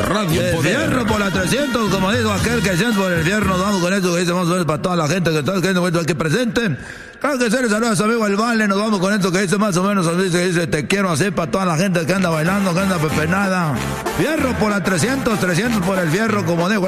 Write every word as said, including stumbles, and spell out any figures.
Radio El Poder. fierro por la trescientos, como dijo aquel que siente por el fierro, nos vamos con esto que dice más o menos para toda la gente que está aquí presente. Claro que se les saluda a su amigo El Vale, nos vamos con esto que dice más o menos, dice, dice te quiero así para toda la gente que anda bailando, que anda pepenada. Fierro por la trescientos, trescientos por el fierro, como dijo